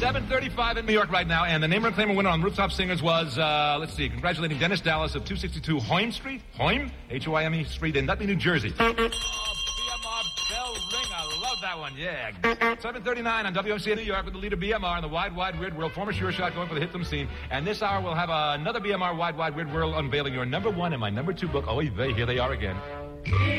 7:35 in New York right now, and the name reclaimer winner on Rooftop Singers was, let's see, congratulating Dennis Dallas of 262 Hoyme Street, Hoyme, H-O-I-M-E Street in Nutley, New Jersey. BMR Bell Ring, I love that one, yeah. 7:39 on WMCA New York with the leader BMR in the Wide Weird World, former Sure Shot going for the hit them scene, and this hour we'll have another BMR Wide Weird World unveiling your number one and my number two book. Oh, here they are again.